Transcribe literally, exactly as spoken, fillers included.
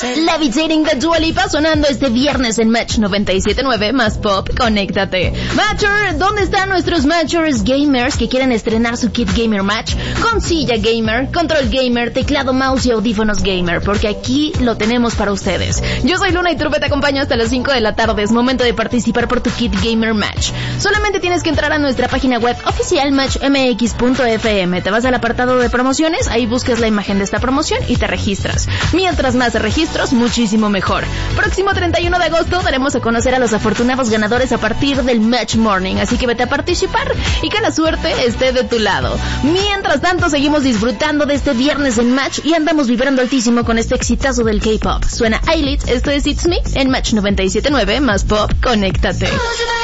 Levitating de Dua Lipa sonando este viernes en Match noventa y siete punto nueve más Pop, conéctate. Matcher, ¿dónde están nuestros Matchers gamers que quieren estrenar su kit gamer match? Con silla gamer, control gamer, teclado, mouse y audífonos gamer, porque aquí lo tenemos para ustedes. Yo soy Luna y Turbe, te acompaño hasta las cinco de la tarde. Es momento de participar por tu kit gamer match. Solamente tienes que entrar a nuestra página web oficial match m x punto f m. Te vas al apartado de promociones, ahí buscas la imagen de esta promoción y te registras. Mientras más registros, muchísimo mejor. Próximo treinta y uno de agosto daremos a conocer a los afortunados ganadores a partir del Match Morning, así que vete a participar y que la suerte esté de tu lado. Mientras tanto, seguimos disfrutando de este viernes en Match y andamos vibrando altísimo con este exitazo del K-pop. Suena Eyelids, esto es It's Me en Match noventa y siete punto nueve más Pop, conéctate.